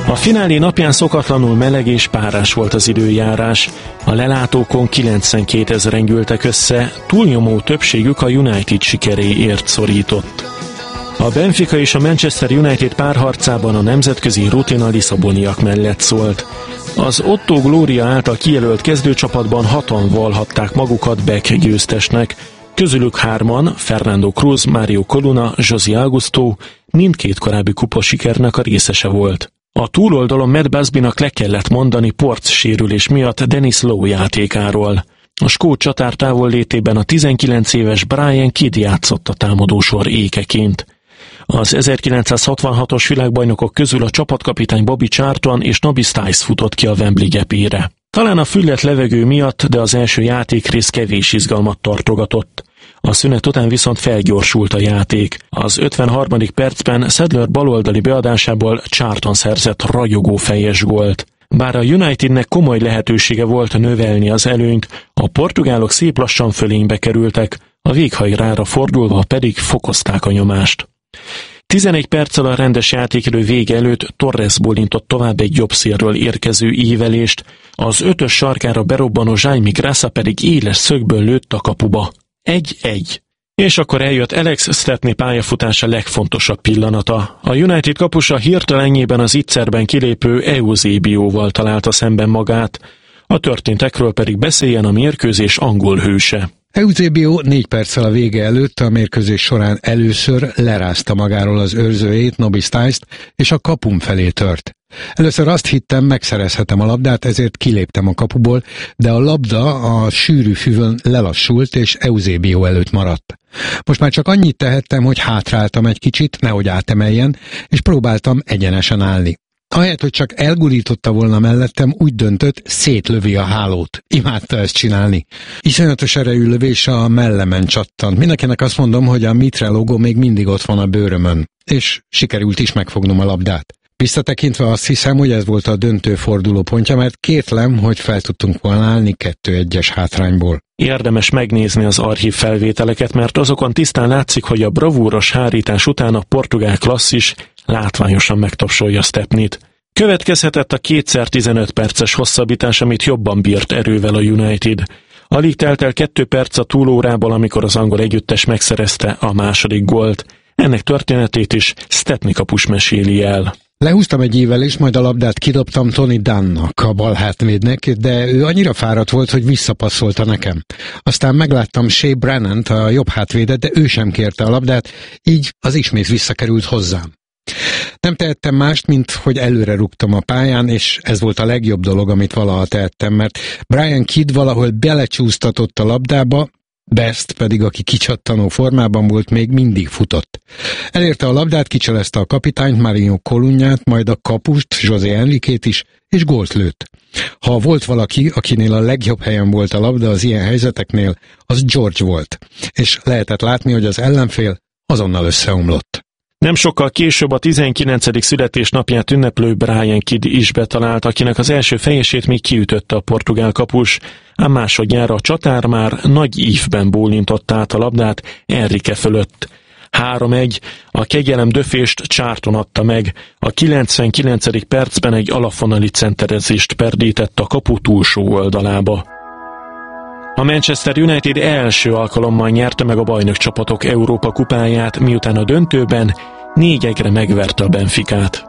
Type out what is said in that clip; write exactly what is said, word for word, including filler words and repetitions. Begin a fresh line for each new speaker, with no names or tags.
A finálé napján szokatlanul meleg és párás volt az időjárás. A lelátókon kilencvenkétezren gyűltek össze, túlnyomó többségük a United sikeréért szorított. A Benfica és a Manchester United párharcában a nemzetközi rutin a lisszaboniak mellett szólt. Az Otto Gloria által kijelölt kezdőcsapatban hatan vallhatták magukat Beck győztesnek, közülük hárman, Fernando Cruz, Mario Coluna, José Augusto, mindkét korábbi kupasikernek a részese volt. A túloldalon Matt Busbynak le kellett mondani Porc sérülés miatt Dennis Lowe játékáról. A skót csatár távollétében a tizenkilenc éves Brian Kidd játszott a támadósor ékeként. Az ezerkilencszázhatvanhatos világbajnokok közül a csapatkapitány Bobby Charlton és Nobby Stiles futott ki a Wembley gyepére. Talán a füllet levegő miatt, de az első játékrész kevés izgalmat tartogatott. A szünet után viszont felgyorsult a játék. Az ötvenharmadik percben Sadler baloldali beadásából Charlton szerzett ragyogó fejes gólt. Bár a Unitednek komoly lehetősége volt növelni az előnyt, a portugálok szép lassan fölénybe kerültek, a véghajrára fordulva pedig fokozták a nyomást. tizenegy perccel a rendes játékidő vége előtt Torres bólintott tovább egy jobb szélről érkező ívelést, az ötös sarkára berobbanó Jaime Graça pedig éles szögből lőtt a kapuba. egy-egy. És akkor eljött Alex Stepney pályafutása legfontosabb pillanata. A United kapusa hirtelenjében az ittszerben kilépő Eusebioval találta szemben magát, a történtekről pedig beszéljen a mérkőzés angol hőse.
Eusebio négy perccel a vége előtt a mérkőzés során először lerázta magáról az őrzőjét, Nobby Stiles-t, és a kapum felé tört. Először azt hittem, megszerezhetem a labdát, ezért kiléptem a kapuból, de a labda a sűrű füvön lelassult, és Eusebio előtt maradt. Most már csak annyit tehettem, hogy hátráltam egy kicsit, nehogy átemeljen, és próbáltam egyenesen állni. Ahelyett, hogy csak elgurította volna mellettem, úgy döntött, szétlövi a hálót. Imádta ezt csinálni. Iszonyatos erejű lövés a mellemen csattant. Mindenkinek azt mondom, hogy a Mitre logó még mindig ott van a bőrömön. És sikerült is megfognom a labdát. Visszatekintve azt hiszem, hogy ez volt a döntő fordulópontja, mert kétlem, hogy fel tudtunk volna állni kettő egyes hátrányból.
Érdemes megnézni az archív felvételeket, mert azokon tisztán látszik, hogy a bravúros hárítás után a portugál klasszis látványosan megtapsolja Stepneyt. Következhetett a kétszer tizenöt perces hosszabbítás, amit jobban bírt erővel a United. Alig telt el kettő perc a túlórából, amikor az angol együttes megszerezte a második gólt. Ennek történetét is Stepney kapus meséli el.
Lehúztam egy ívelést, majd a labdát kidobtam Tony Dunnnak, a bal hátvédnek, de ő annyira fáradt volt, hogy visszapasszolta nekem. Aztán megláttam Shea Brennant, a jobb hátvédet, de ő sem kérte a labdát, így az ismét visszakerült hozzám. Nem tehettem mást, mint hogy előre rúgtam a pályán, és ez volt a legjobb dolog, amit valaha tehettem, mert Brian Kidd valahol belecsúsztatott a labdába, Best pedig, aki kicsattanó formában volt, még mindig futott. Elérte a labdát, kicselezte a kapitányt, Mario Colunát, majd a kapust, José Enriquét is, és gólt lőtt. Ha volt valaki, akinél a legjobb helyen volt a labda az ilyen helyzeteknél, az George volt, és lehetett látni, hogy az ellenfél azonnal összeomlott.
Nem sokkal később a tizenkilencedik születésnapját ünneplő Brian Kidd is betalált, akinek az első fejesét még kiütötte a portugál kapus, ám másodjára a csatár már nagy ívben bólintott át a labdát Enrique fölött. három egy, a kegyelem döfést Charlton adta meg, a kilencvenkilencedik percben egy alafonali centerezést perdített a kapu túlsó oldalába. A Manchester United első alkalommal nyerte meg a bajnokcsapatok Európa kupáját, miután a döntőben négy egyre megverte a Benficát.